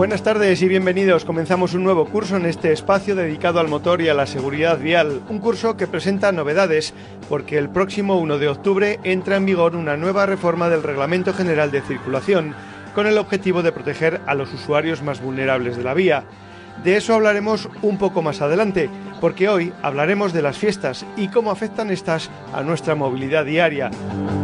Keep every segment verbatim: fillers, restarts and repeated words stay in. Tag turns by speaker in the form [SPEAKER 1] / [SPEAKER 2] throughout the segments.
[SPEAKER 1] Buenas tardes y bienvenidos. Comenzamos un nuevo curso en este espacio dedicado al motor y a la seguridad vial. Un curso que presenta novedades porque el próximo uno de octubre entra en vigor una nueva reforma del Reglamento General de Circulación con el objetivo de proteger a los usuarios más vulnerables de la vía. De eso hablaremos un poco más adelante, porque hoy hablaremos de las fiestas y cómo afectan estas a nuestra movilidad diaria.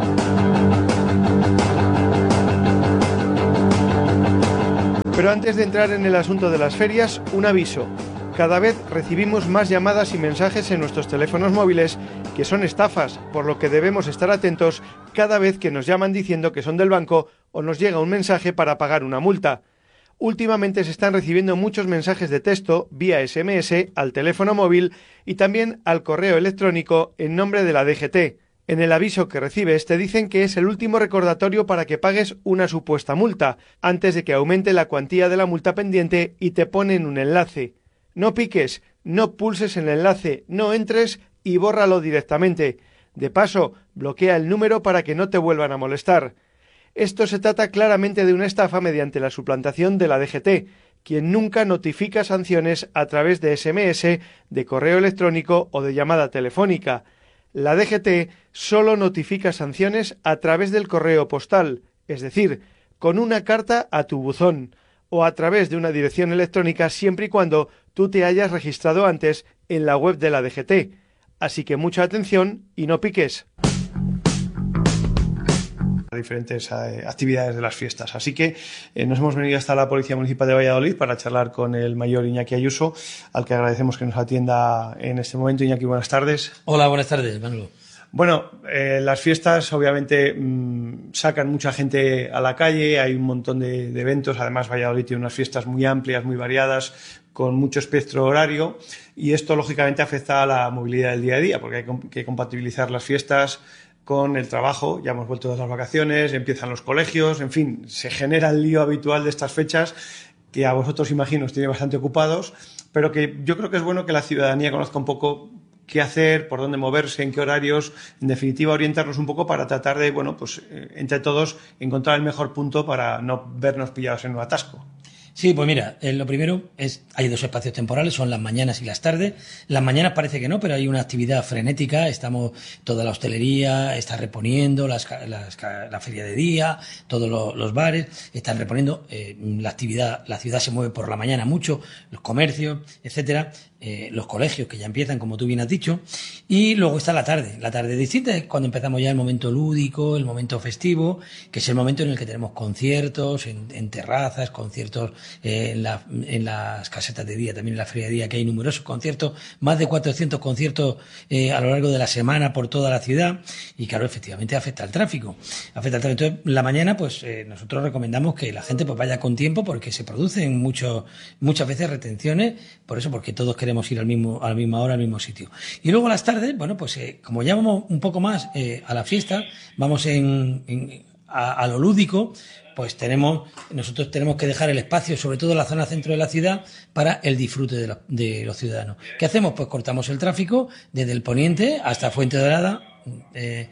[SPEAKER 1] Pero antes de entrar en el asunto de las ferias, un aviso. Cada vez recibimos más llamadas y mensajes en nuestros teléfonos móviles que son estafas, por lo que debemos estar atentos cada vez que nos llaman diciendo que son del banco o nos llega un mensaje para pagar una multa. Últimamente se están recibiendo muchos mensajes de texto vía ese eme ese al teléfono móvil y también al correo electrónico en nombre de la de ge te. En el aviso que recibes te dicen que es el último recordatorio para que pagues una supuesta multa, antes de que aumente la cuantía de la multa pendiente y te ponen un enlace. No piques, no pulses en el enlace, no entres y bórralo directamente. De paso, bloquea el número para que no te vuelvan a molestar. Esto se trata claramente de una estafa mediante la suplantación de la de ge te, quien nunca notifica sanciones a través de ese eme ese, de correo electrónico o de llamada telefónica. La de ge te solo notifica sanciones a través del correo postal, es decir, con una carta a tu buzón, o a través de una dirección electrónica siempre y cuando tú te hayas registrado antes en la web de la de ge te. Así que mucha atención y no piques. Diferentes eh, actividades de las fiestas. Así que eh, nos hemos venido hasta la Policía Municipal de Valladolid para charlar con el mayor Iñaki Ayuso, al que agradecemos que nos atienda en este momento. Iñaki, buenas tardes.
[SPEAKER 2] Hola, buenas tardes, Manolo.
[SPEAKER 1] Bueno, eh, las fiestas obviamente mmm, sacan mucha gente a la calle, hay un montón de, de eventos, además Valladolid tiene unas fiestas muy amplias, muy variadas, con mucho espectro horario, y esto lógicamente afecta a la movilidad del día a día, porque hay que compatibilizar las fiestas con el trabajo. Ya hemos vuelto de las vacaciones, empiezan los colegios, en fin, se genera el lío habitual de estas fechas que a vosotros, imagino, os tiene bastante ocupados, pero que yo creo que es bueno que la ciudadanía conozca un poco qué hacer, por dónde moverse, en qué horarios, en definitiva orientarnos un poco para tratar de, bueno, pues eh, entre todos encontrar el mejor punto para no vernos pillados en un atasco.
[SPEAKER 2] Sí, pues mira, eh, lo primero es, hay dos espacios temporales, son las mañanas y las tardes. Las mañanas parece que no, pero hay una actividad frenética, estamos, toda la hostelería está reponiendo, las, las, la feria de día, todos los, los bares están reponiendo, eh, la actividad, la ciudad se mueve por la mañana mucho, los comercios, etcétera, eh, los colegios que ya empiezan, como tú bien has dicho, y luego está la tarde. La tarde distinta es cuando empezamos ya el momento lúdico, el momento festivo, que es el momento en el que tenemos conciertos en, en terrazas, conciertos Eh, en, la, en las casetas de día, también en la feria de día, que hay numerosos conciertos, más de cuatrocientos conciertos eh, a lo largo de la semana por toda la ciudad, y claro, efectivamente afecta al tráfico. Afecta al tráfico. Entonces, la mañana, pues eh, nosotros recomendamos que la gente pues vaya con tiempo, porque se producen mucho, muchas veces retenciones, por eso, porque todos queremos ir al mismo, a la misma hora, al mismo sitio. Y luego las tardes, bueno, pues eh, como ya vamos un poco más eh, a la fiesta, vamos en, en a, a lo lúdico, pues tenemos, nosotros tenemos que dejar el espacio, sobre todo en la zona centro de la ciudad, para el disfrute de, la, de los ciudadanos. ¿Qué hacemos? Pues cortamos el tráfico desde el poniente hasta Fuente Dorada, eh,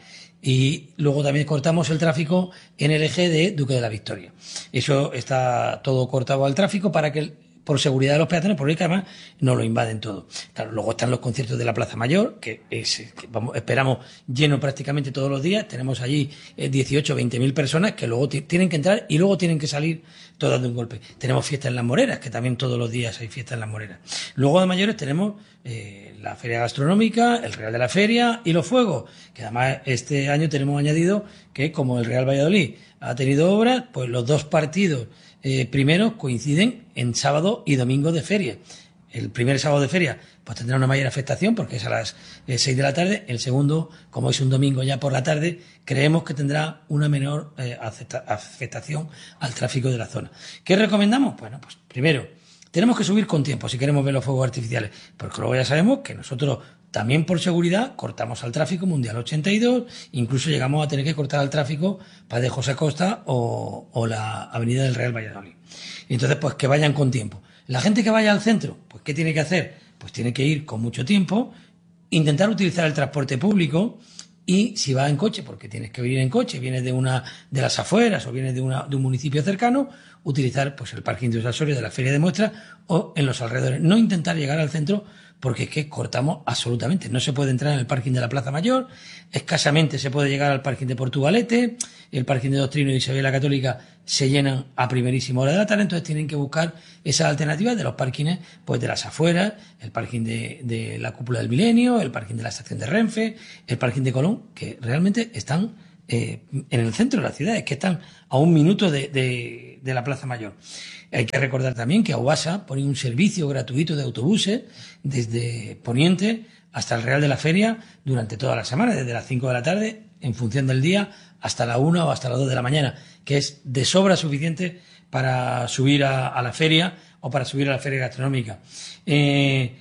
[SPEAKER 2] y luego también cortamos el tráfico en el eje de Duque de la Victoria. Eso está todo cortado al tráfico para que el, por seguridad de los peatones, porque además no lo invaden todo. Claro, luego están los conciertos de la Plaza Mayor, que, es, que vamos, esperamos lleno prácticamente todos los días. Tenemos allí eh, dieciocho o veinte mil personas que luego tienen que entrar y luego tienen que salir todas de un golpe. Tenemos fiestas en Las Moreras, que también todos los días hay fiestas en Las Moreras. Luego de mayores tenemos eh, la feria gastronómica, el Real de la Feria y los fuegos, que además este año tenemos añadido que, como el Real Valladolid ha tenido obras, pues los dos partidos Eh, primero coinciden en sábado y domingo de feria. El primer sábado de feria pues tendrá una mayor afectación porque es a las eh, seis de la tarde. El segundo, como es un domingo ya por la tarde, creemos que tendrá una menor eh, afectación al tráfico de la zona. ¿Qué recomendamos? Bueno, pues primero, tenemos que subir con tiempo si queremos ver los fuegos artificiales, porque luego ya sabemos que nosotros también por seguridad cortamos al tráfico Mundial ochenta y dos, incluso llegamos a tener que cortar al tráfico para de José Costa o, o la Avenida del Real Valladolid. Entonces, pues que vayan con tiempo. La gente que vaya al centro, pues ¿qué tiene que hacer? Pues tiene que ir con mucho tiempo, intentar utilizar el transporte público, Y si vas en coche, porque tienes que venir en coche, vienes de una de las afueras o vienes de, una, de un municipio cercano, utilizar pues el parking de Usasorio de la Feria de Muestras o en los alrededores. No intentar llegar al centro porque es que cortamos absolutamente. No se puede entrar en el parking de la Plaza Mayor, escasamente se puede llegar al parking de Portugalete, el parking de Doctrino y Isabel la Católica se llenan a primerísima hora de la tarde, entonces tienen que buscar esas alternativas de los parkings pues de las afueras, el parking de, de la Cúpula del Milenio, el parking de la estación de Renfe, el parking de Colón, que realmente están eh, en el centro de la ciudad, es que están a un minuto de, de, de la Plaza Mayor. Hay que recordar también que Aubasa pone un servicio gratuito de autobuses desde Poniente hasta el Real de la Feria durante toda la semana, desde las cinco de la tarde, en función del día, hasta la una o hasta las dos de la mañana, que es de sobra suficiente para subir a, a la feria o para subir a la feria gastronómica. Eh,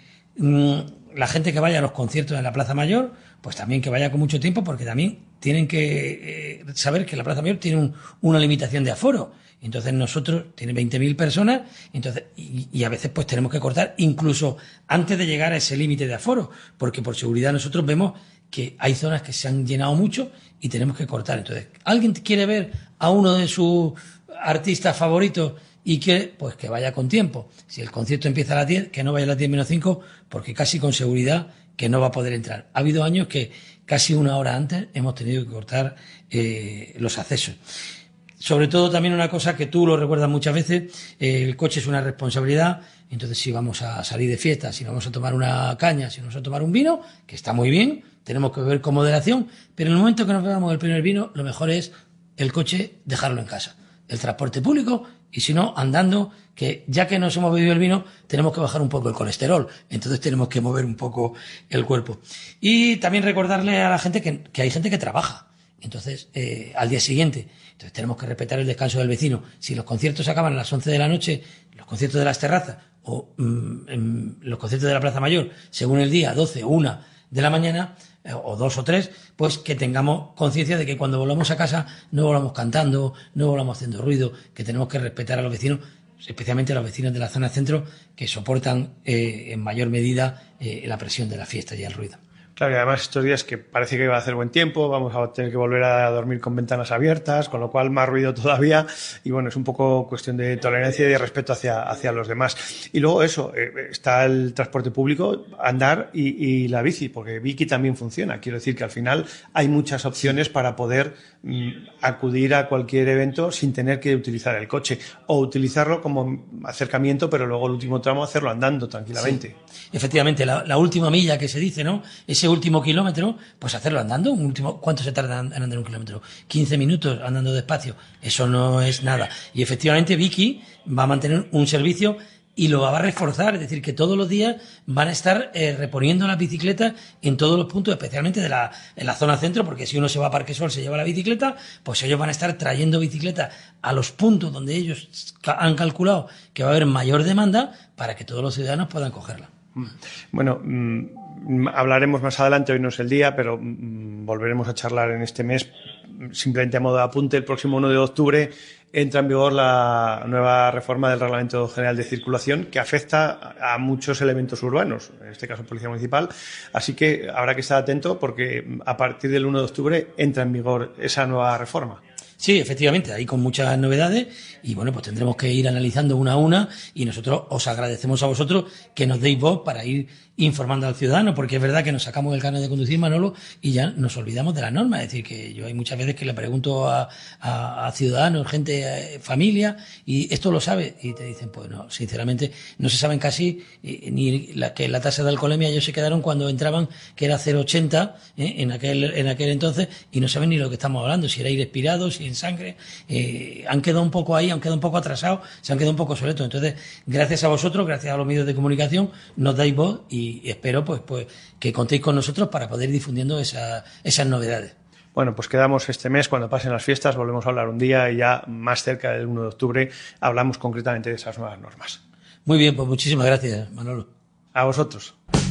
[SPEAKER 2] la gente que vaya a los conciertos en la Plaza Mayor, pues también que vaya con mucho tiempo, porque también tienen que eh, saber que la Plaza Mayor tiene un, una limitación de aforo. Entonces nosotros, tiene veinte mil personas, entonces y, y a veces pues tenemos que cortar incluso antes de llegar a ese límite de aforo, porque por seguridad nosotros vemos que hay zonas que se han llenado mucho y tenemos que cortar. Entonces, ¿alguien quiere ver a uno de sus artistas favoritos y quiere, pues que vaya con tiempo? Si el concierto empieza a las diez, que no vaya a las diez menos cinco, porque casi con seguridad que no va a poder entrar. Ha habido años que casi una hora antes hemos tenido que cortar eh, los accesos. Sobre todo también una cosa que tú lo recuerdas muchas veces, eh, el coche es una responsabilidad, entonces si vamos a salir de fiesta, si vamos a tomar una caña, si vamos a tomar un vino, que está muy bien, tenemos que beber con moderación, pero en el momento que nos bebamos el primer vino, lo mejor es el coche dejarlo en casa, el transporte público, y si no, andando, que ya que nos hemos bebido el vino, tenemos que bajar un poco el colesterol, entonces tenemos que mover un poco el cuerpo. Y también recordarle a la gente que, que hay gente que trabaja. Entonces, eh, al día siguiente, entonces tenemos que respetar el descanso del vecino. Si los conciertos acaban a las once de la noche, los conciertos de las terrazas o mm, en los conciertos de la Plaza Mayor, según el día, doce o una de la mañana, eh, o dos o tres, pues que tengamos conciencia de que cuando volvamos a casa no volvamos cantando, no volvamos haciendo ruido, que tenemos que respetar a los vecinos, especialmente a los vecinos de la zona centro, que soportan eh, en mayor medida eh, la presión de la fiesta y el ruido.
[SPEAKER 1] Claro, y además estos días que parece que va a hacer buen tiempo, vamos a tener que volver a dormir con ventanas abiertas, con lo cual más ruido todavía, y bueno, es un poco cuestión de tolerancia y de respeto hacia, hacia los demás. Y luego eso, eh, está el transporte público, andar y, y la bici, porque Vicky también funciona. Quiero decir que al final hay muchas opciones para poder mm, acudir a cualquier evento sin tener que utilizar el coche, o utilizarlo como acercamiento, pero luego el último tramo hacerlo andando tranquilamente.
[SPEAKER 2] Sí. Efectivamente, la, la última milla que se dice, ¿no? Ese último kilómetro, pues hacerlo andando. Un último, ¿cuánto se tarda en andar un kilómetro? quince minutos andando despacio. Eso no es nada. Y efectivamente Vicky va a mantener un servicio y lo va a reforzar, es decir, que todos los días van a estar eh, reponiendo las bicicletas en todos los puntos, especialmente de la, en la zona centro, porque si uno se va a Parquesol, se lleva la bicicleta, pues ellos van a estar trayendo bicicletas a los puntos donde ellos han calculado que va a haber mayor demanda para que todos los ciudadanos puedan cogerla.
[SPEAKER 1] Bueno, mmm, hablaremos más adelante, hoy no es el día, pero mmm, volveremos a charlar en este mes. Simplemente a modo de apunte, el próximo uno de octubre entra en vigor la nueva reforma del Reglamento General de Circulación que afecta a muchos elementos urbanos, en este caso Policía Municipal, así que habrá que estar atento porque a partir del uno de octubre entra en vigor esa nueva reforma.
[SPEAKER 2] Sí, efectivamente, ahí con muchas novedades y bueno, pues tendremos que ir analizando una a una y nosotros os agradecemos a vosotros que nos deis voz para ir informando al ciudadano, porque es verdad que nos sacamos el carnet de conducir, Manolo, y ya nos olvidamos de las normas. Es decir, que yo hay muchas veces que le pregunto a, a, a ciudadanos, gente, eh, familia, y esto lo sabe, y te dicen, pues no, sinceramente, no se saben casi eh, ni la, que la tasa de alcoholemia. Ellos se quedaron cuando entraban, que era cero coma ochenta eh, en aquel en aquel entonces, y no saben ni lo que estamos hablando, si era aire expirado, si en sangre. Eh, han quedado un poco ahí, han quedado un poco atrasados, se han quedado un poco soletos. Entonces, gracias a vosotros, gracias a los medios de comunicación, nos dais voz y y espero pues pues que contéis con nosotros para poder ir difundiendo esa, esas novedades.
[SPEAKER 1] Bueno, pues quedamos este mes, cuando pasen las fiestas, volvemos a hablar un día y ya más cerca del uno de octubre hablamos concretamente de esas nuevas normas.
[SPEAKER 2] Muy bien, pues muchísimas gracias, Manolo.
[SPEAKER 1] A vosotros.